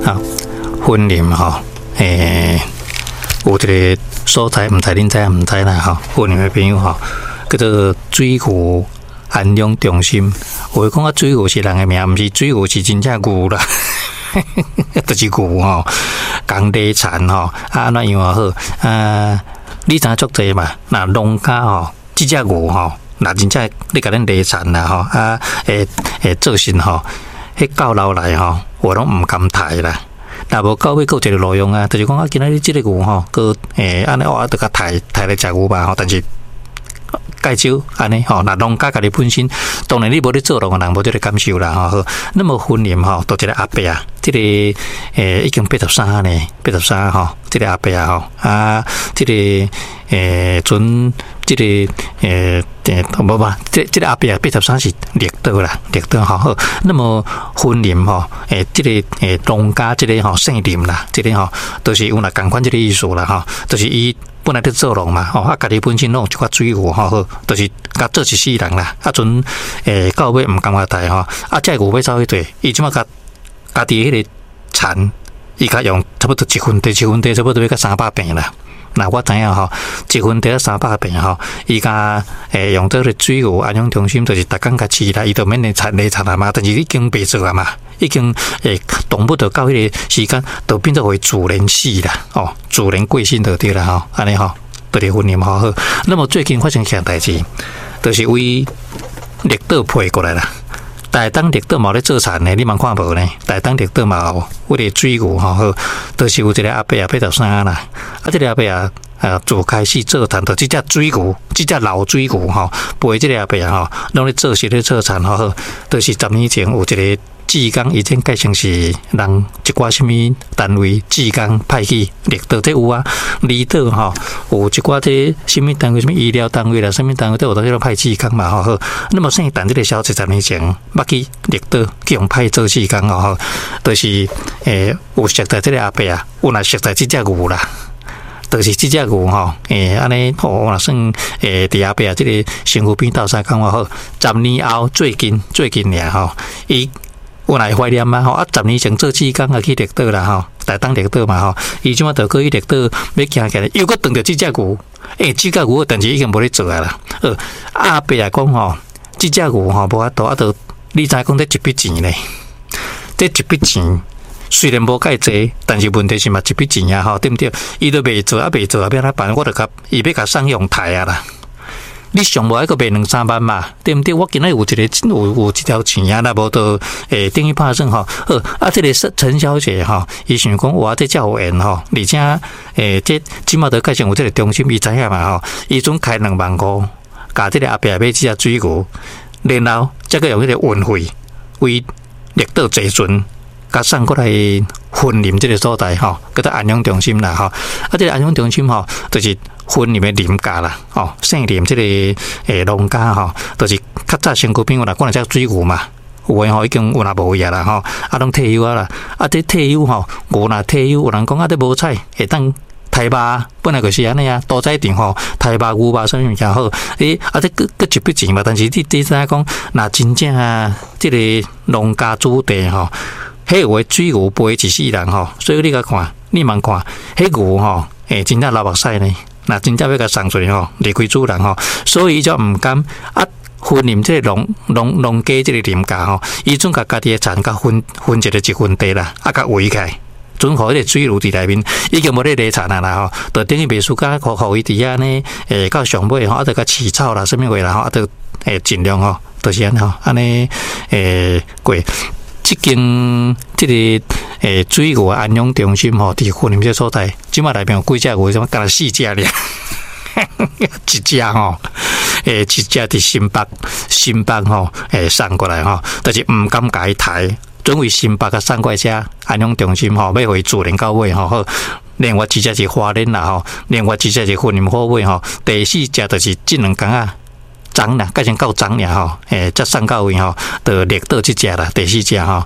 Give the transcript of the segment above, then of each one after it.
好，婚林哈，有一个所在，唔知恁知唔知啦哈？婚林的朋友哈，叫做水牛安养中心。我讲啊，水牛是人的名，唔是水牛是真正牛啦，就是牛哈，讲地产哈，安怎样好你知足济嘛？那农家吼，即只牛吼，那真正你甲恁地产啦吼，做成吼，迄到老来吼，我拢唔敢抬啦。那无到尾佫一个路用啊，就是讲啊，今仔日即个牛吼，佫安尼我得甲抬来食牛吧吼，但是介少安尼吼，那农家家己本身，当然你无咧做农，人无即个感受啦吼。那么婚姻吼，都一个阿伯啊，即个已经83呢，83吼，即个阿伯啊吼，即个准即个无，即个阿伯啊，83是绿岛啦，绿岛好。那么婚姻吼，即个农家即个吼姓林啦，即个吼都是有那共款即个意思啦吼，就是伊。本来在做农嘛，吼，家己本身拢有一寡水牛吼，就是甲做一世人啦。阵到尾毋甘话大吼，这牛要走去对，伊即马家己迄个田，伊甲用差不多1分地差不多要甲300坪啦。那我知影吼，1分地300坪吼，伊甲用这个水牛安养中心，就是逐工甲饲啦，伊就免来产啊嘛，但是已经白做啊嘛，已经动物就到迄个时间，就变做为自然死啦，哦，自然过身就对啦吼，安尼吼，就是婚姻好好。那么最近发生件代志，就是为绿岛配过来啦。台东绿岛嘛咧做田呢，你嘛看无呢？台东绿岛嘛有迄个水牛吼，就是有一个阿伯啊83啦，这个阿伯啊自开始做田，就即只水牛，即只老水牛吼，陪即个阿伯吼，拢咧做实咧做田吼，就是10年前有一个志工已经改成是人一寡什么单位志工派去绿岛这有啊，离岛吼有一寡这什么单位，什么医疗单位啦，什么单位都有到这个派志工嘛吼。那么姓陈这个小姐10年前捌去绿岛去用派做志工吼，就是有熟在这个阿伯啊，有若熟在这只牛啦。就是这只牛吼，安尼吼，若算伫阿伯啊，这个身躯边斗相讲话好，10年后最近尔吼，伊。有来怀念嘛吼，10年前做志工啊去绿岛啦吼，台东绿岛嘛吼，伊即马就去绿岛要行起来，又搁撞着即只牛，即只牛但是已经无咧做啊啦。阿伯啊讲吼，即只牛吼无法度，就你知讲这一笔钱咧，这一笔钱虽然无介济，但是问题是嘛一笔钱啊吼，对不对？伊都未做啊，要安怎办？我就甲伊要甲送用台啊啦。你上无一个卖2-3万嘛，对不对？我今仔有一条钱啊，那无就等于拍算吼。这个陈小姐吼，伊想讲哇，这叫有缘吼，而且这即马都改成有这个中心，伊知影嘛吼，伊总开25000，甲这个阿伯买只水牛，然后再个用迄个运费为绿岛坐船，甲送过来婚林这个所在吼，叫做安养中心啦吼。这个安养中心吼，就是婚林的林家啦，哦，姓林这个农家吼，就是较早身躯边有啦，讲只水牛嘛，有诶吼已经有若无呀啦吼，拢退休啊啦，这退休吼，有若退休，有人讲这无彩会当台巴，本来就是安尼啊，多彩场吼，台巴牛巴啥物件好，这佫一笔钱嘛，但是你知影讲，若真正啊，这个农家主地吼，迄有诶水牛陪一世人吼，所以你甲看，你慢看，迄牛吼，真正流目屎呢。那真正要甲送出去吼，离开主人吼，所以伊就毋甘分林这个农家这个林家吼，伊总甲家己的田甲分一个1分地啦，甲围起来，准互迄个水路伫内面，已经无咧犁田啦吼，就等于袂输甲互伊伫遐呢，到上尾吼，就甲饲草啦，什么话啦吼，就尽量吼，就是安吼，安尼过。即间这个水牛安养中心吼，伫婚林这所在，即马内面有几只牛，什么干了4只尔，一只吼，一只伫新北吼，送过来吼，但是毋敢甲伊抬，准为新北甲送过来遮安养中心吼，要回自然到位吼，好，另外一只是花莲啦吼，另外一只是婚林好尾吼，第4只就是这2天啊。长啦，改成够长了吼，才送到位吼，就绿岛这只啦，第4只吼，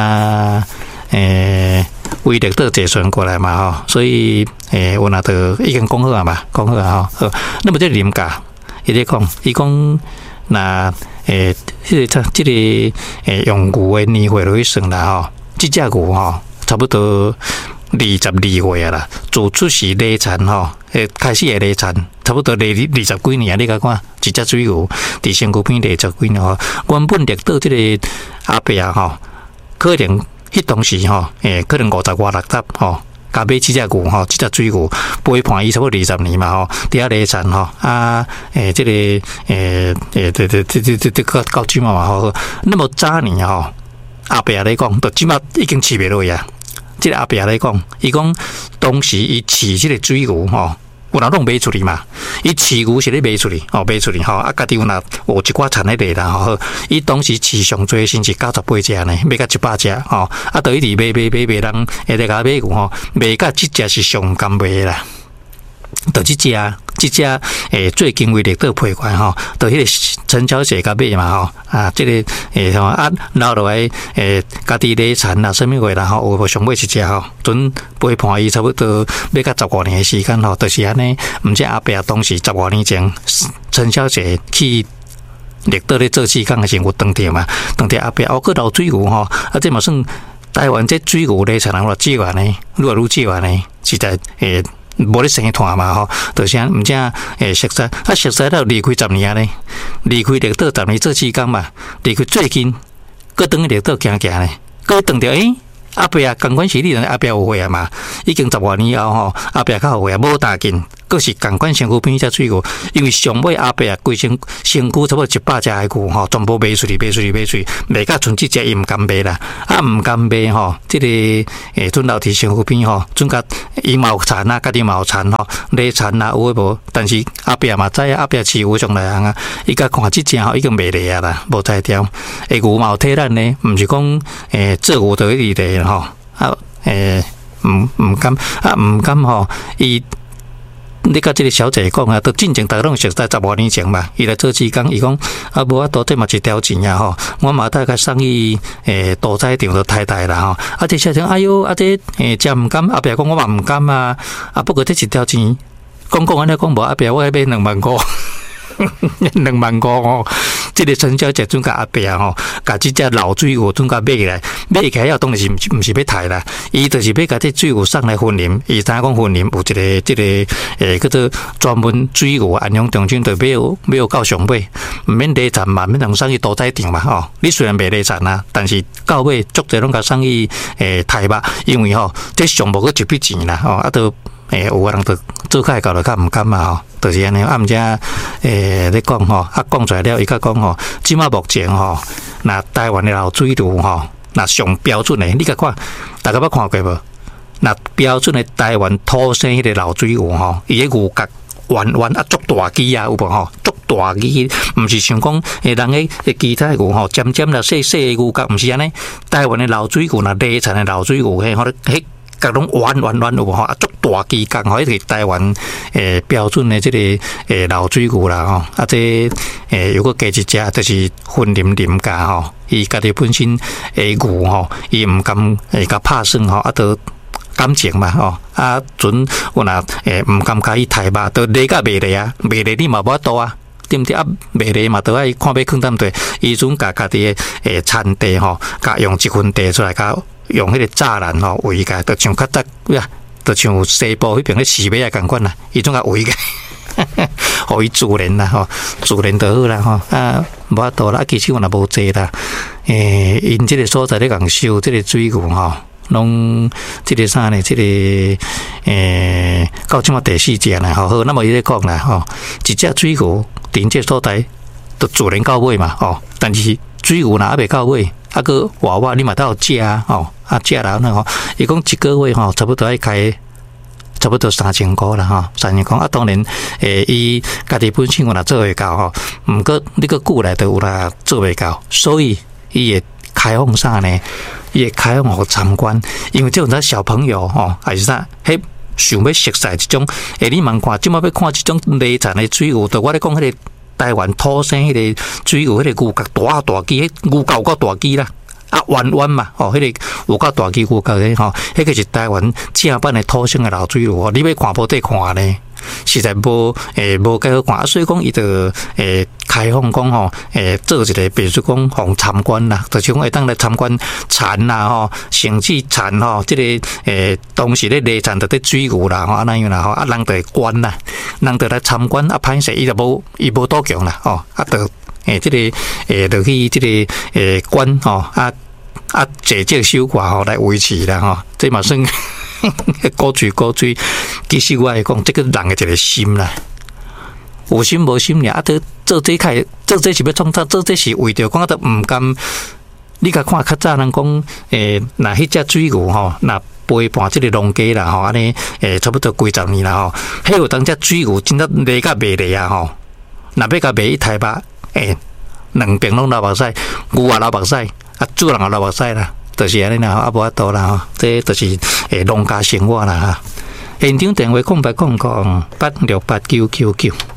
为绿岛坐船过来嘛吼，所以我那就已经讲好啊嘛，讲好啊吼。那么这林家，伊咧讲，伊讲那这个用牛的年岁落去算啦吼，这只牛吼， 差不多22岁啊啦，自出世犁田吼，开始会犁田，差不多犁20几年啊，你甲看，一只水牛伫身躯边犁10几年吼，原本掠到这个阿伯啊吼，可能迄当时吼，可能50外60吼。甲买这只牛吼，这只水牛陪伴伊差不多20年嘛吼，伫遐犁田吼这个到即嘛吼，那么早年吼，阿伯来讲，到即嘛已经饲袂落啊。这个阿伯来讲，伊讲当时伊饲这个水牛吼，有人拢卖出去嘛，伊饲牛是咧卖出去，卖出去吼，家己有一寡田咧卖啦吼，伊当时饲上最甚至98只呢，卖到100只吼，就一直卖人会来甲买牛吼，卖到即只是上甘卖啦，就即只最近为掠到批款吼，就迄个陈小姐甲买嘛吼，这个留落来家己犁田啦，什么话啦吼，有无上尾一只吼，准陪伴伊差不多要到15年的时间吼，就是安尼。毋知阿伯当时15年前，陈小姐去掠到咧做市工的时候，有当着嘛，当着阿伯去捞水牛吼，这嘛算台湾这水牛犁田人偌少安尼，愈来愈少安尼，实在无咧生团嘛吼，就是安毋正熟悉，熟悉了离开10年咧，离开掠到10年做市工嘛，离开最近，搁等掠到行呢，搁当着阿伯啊，共款是你阿伯有岁啊嘛，已经10多年后吼，阿伯较有岁啊，无大紧，搁是共款身躯边只水牛，因为上尾阿伯啊，规身躯差不多100只的牛吼，全部卖出去，卖到剩即只伊毋甘卖啦，毋甘卖吼，这个准老弟身躯边吼，准甲伊嘛有田啊，家己嘛有田吼，犁田啊有诶无？但是阿伯嘛知阿伯饲牛上来行啊，伊甲看即只吼已经卖咧啊啦，无才调，牛嘛有体力呢，毋是讲做牛就一直咧吼，毋甘吼伊。你甲即个小姐讲啊，都进前大家拢熟悉10多年前嘛，伊来做市工，伊讲无多这嘛一条钱啊吼，我嘛大概送伊屠宰场的太太啦吼，这小姐哎哟这真毋甘，阿伯讲我嘛毋甘啊，不过这一条钱讲安尼讲无，阿伯我要买2万块。2万块哦，这个陈小姐准甲阿伯吼，甲即只老水牛准甲买起来要当然是毋是要杀啦，伊就是要甲这水牛送来婚林，伊知影讲婚林有一个叫做专门水牛安养中心，就要到上尾，毋免犁田嘛，免通送去屠宰场嘛吼。你虽然卖犁田啊，但是到尾足侪拢甲送去太肉，因为吼这项目佫一笔钱啦吼，都有个人就做开搞就较毋甘嘛吼。就是安尼，毋则咧讲吼，讲出来了，伊甲讲吼，即马目前吼，那台湾的老水牛吼，那上标准的，你甲看，大家捌看过无？那标准的台湾土生迄个老水牛吼，伊个牛角弯足大只啊，有无吼？足大只，毋是像讲人诶其他牛吼，尖啦细的牛角，毋是安尼。台湾的老水牛，那犁田的老水牛，迄角拢弯有无吼？足大只角吼，迄个台湾标准的即个老水牛啦吼，这如果加一只就是混林家吼，伊家己本身牛吼，伊毋甘甲拍算吼，都感情嘛吼，准有若毋甘甲伊刣肉，都犁甲卖咧啊，卖咧你嘛无法度啊。对毋对啊？卖咧嘛，都爱看要囥踮地，伊准家己的产地吼，甲用1分地出来，甲用迄个栅栏吼围起，就像较早呀，就像西部迄边咧饲马啊共款啦，伊总甲围起，互伊自然啦吼，自然就好啦吼，无法度啦，其实我也无济啦，因即个所在咧共收即个水牛吼。拢即个啥呢？即个到即马第4只啦，好，那么伊咧讲啦，吼，一只水牛伫这所在都自然到尾嘛，吼，但是水牛若还未到尾，个娃娃你嘛都要食吼，食了呢吼，伊讲一个月吼，差不多爱开差不多3000块啦吼，3000块当然，伊家己本身有若做袂到吼，毋过你个久来都有若做袂到，所以伊会开放啥呢？伊会开放互参观，因为这种小朋友吼，还是啥，迄想要熟悉这种，你问看，即马要看这种犁田的水牛，就我咧讲迄个台湾土生迄个水牛，迄个牛角大只，迄牛角够大只啦，弯嘛，吼，迄个有够大只牛角咧，吼，迄个是台湾正版的土生的老水牛，你要看无得看咧， 实在无介好看，所以讲伊就开放讲吼，做一个，比如说讲互参观啦，就是讲会当来参观田啦吼，甚至田吼，这个当时咧犁田就伫水牛啦吼，安尼样啦吼，啊人就会观啦，人就来参观啊，歹势伊就无多强啦吼，啊就这个就去这个观吼啊坐这首歌吼来维持啦吼，这嘛算古锥，其实我来讲，这个人的一个心啦。有心无心俩，啊！做这是要创造，做这是为着讲，都唔甘。你甲看较早人讲，那迄只水牛吼，那陪伴这个农家啦吼，安尼差不多几十年啦吼。迄有当只水牛真正犁甲卖咧啊吼，若要甲卖一台吧，两边拢流目屎，牛也流目屎，啊主人也流目屎啦，就是安尼啦，啊无法度啦吼，这就是农家生活啦哈。现场电话0800868999。